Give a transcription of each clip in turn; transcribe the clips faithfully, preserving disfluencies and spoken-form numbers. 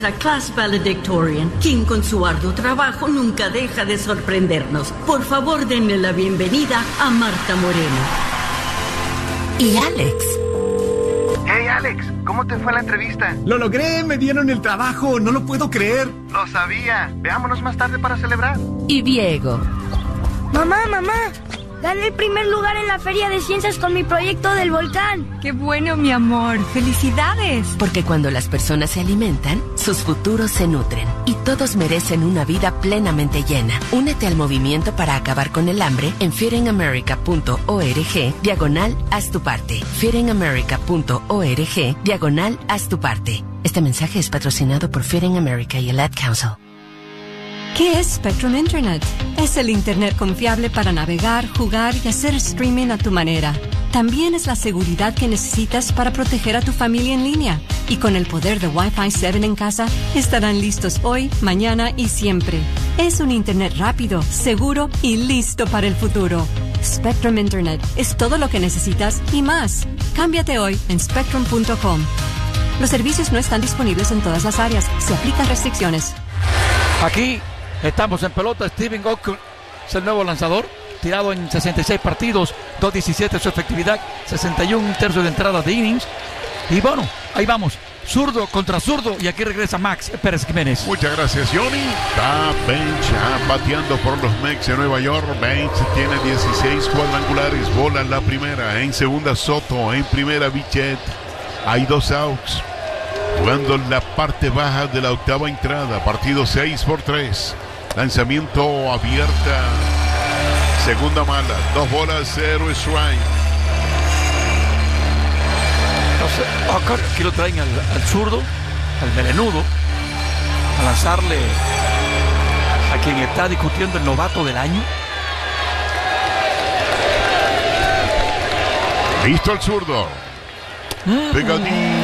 La Class Valedictorian, quien con su arduo trabajo nunca deja de sorprendernos. Por favor, denle la bienvenida a Marta Moreno. Y Alex. Hey Alex, ¿cómo te fue la entrevista? Lo logré, me dieron el trabajo, no lo puedo creer. Lo sabía, veámonos más tarde para celebrar. Y Diego. Mamá, mamá, gané el primer lugar en la Feria de Ciencias con mi proyecto del volcán. ¡Qué bueno, mi amor! ¡Felicidades! Porque cuando las personas se alimentan, sus futuros se nutren. Y todos merecen una vida plenamente llena. Únete al movimiento para acabar con el hambre en feedingamerica.org, diagonal, haz tu parte. feedingamerica.org, diagonal, haz tu parte. Este mensaje es patrocinado por Feeding America y el Ad Council. ¿Qué es Spectrum Internet? Es el Internet confiable para navegar, jugar y hacer streaming a tu manera. También es la seguridad que necesitas para proteger a tu familia en línea. Y con el poder de Wi-Fi siete en casa, estarán listos hoy, mañana y siempre. Es un Internet rápido, seguro y listo para el futuro. Spectrum Internet es todo lo que necesitas y más. Cámbiate hoy en spectrum punto com. Los servicios no están disponibles en todas las áreas. Se aplican restricciones. Aquí estamos en pelota. Steven Okun es el nuevo lanzador, tirado en sesenta y seis partidos, dos diecisiete su efectividad, sesenta y un tercios de entrada de innings. Y bueno, ahí vamos, zurdo contra zurdo, y aquí regresa Max Pérez Jiménez. Muchas gracias, Johnny. Está Bench ah, bateando por los Mets de Nueva York. Bench tiene dieciséis cuadrangulares, bola en la primera, en segunda Soto, en primera Bichette. Hay dos outs. Jugando en la parte baja de la octava entrada, partido seis por tres. Lanzamiento abierta, segunda mala, dos bolas, cero strike. Entonces, acá, aquí lo traen al, al zurdo, al melenudo, a lanzarle a quien está discutiendo el novato del año. Listo el zurdo. Mm. Pegadito.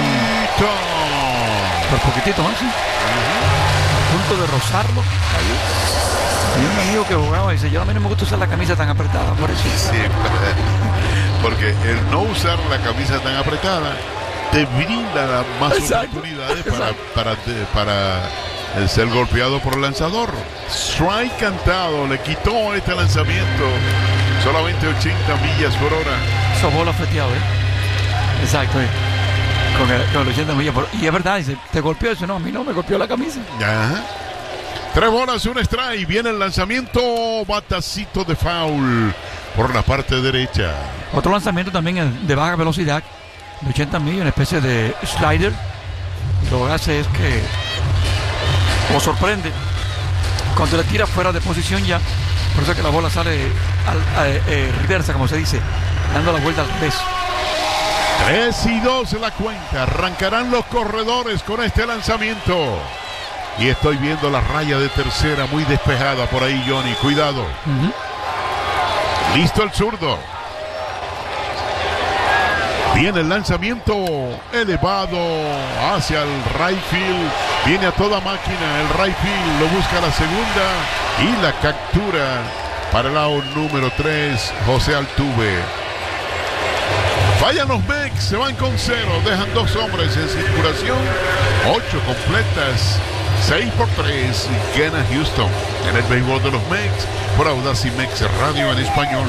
Por poquitito más, ¿sí? Uh-huh. A punto de rozarlo. Ahí. Y un amigo que jugaba dice, yo a mí no me gusta usar la camisa tan apretada, por eso. Sí, porque el no usar la camisa tan apretada te brinda más Exacto. oportunidades para, para, para, para ser golpeado por el lanzador. Strike cantado, le quitó este lanzamiento. Solamente ochenta millas por hora. Eso bola feteado, ¿eh? Exacto, ¿eh? Con el, con el ochenta millas por hora. Y es verdad, dice, ¿te golpeó eso? No, a mí no, me golpeó la camisa. Ajá. Tres bolas, un strike. Viene el lanzamiento, batacito de foul por la parte derecha. Otro lanzamiento también de baja velocidad, de ochenta millas, una especie de slider. Lo que hace es que o sorprende cuando le tira fuera de posición ya. Por eso es que la bola sale al, a, eh, reversa, como se dice, dando la vuelta al revés. tres y dos la cuenta. Arrancarán los corredores con este lanzamiento. Y estoy viendo la raya de tercera muy despejada por ahí, Johnny. Cuidado. Uh-huh. Listo el zurdo. Viene el lanzamiento elevado hacia el right field. Viene a toda máquina. El right field lo busca la segunda. Y la captura para el out número tres, José Altuve. Fallan los Mets, se van con cero. Dejan dos hombres en circulación. Ocho completas. seis por tres. Gana Houston en el béisbol de los Mets. Por Audacy Mex Radio en español.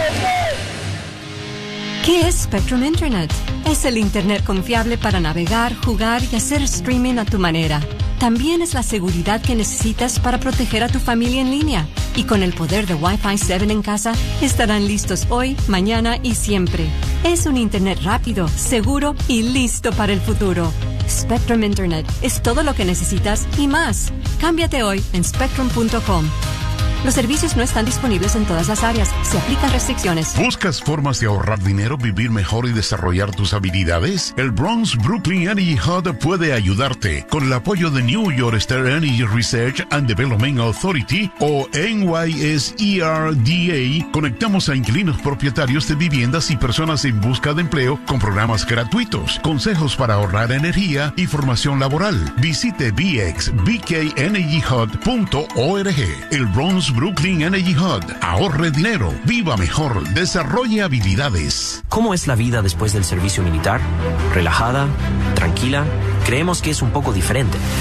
¿Qué es Spectrum Internet? Es el Internet confiable para navegar, jugar y hacer streaming a tu manera. También es la seguridad que necesitas para proteger a tu familia en línea. Y con el poder de Wi-Fi siete en casa, estarán listos hoy, mañana y siempre. Es un Internet rápido, seguro y listo para el futuro. Spectrum Internet es todo lo que necesitas y más. Cámbiate hoy en spectrum punto com. Los servicios no están disponibles en todas las áreas. Se aplican restricciones. ¿Buscas formas de ahorrar dinero, vivir mejor y desarrollar tus habilidades? El Bronx Brooklyn Energy Hub puede ayudarte. Con el apoyo de New York State Energy Research and Development Authority o N Y S E R D A, conectamos a inquilinos propietarios de viviendas y personas en busca de empleo con programas gratuitos, consejos para ahorrar energía y formación laboral. Visite b x b k energy hub punto org. El Bronx Brooklyn Energy Hub. Ahorre dinero, viva mejor, desarrolle habilidades. ¿Cómo es la vida después del servicio militar? ¿Relajada? ¿Tranquila? creemos que es un poco diferente.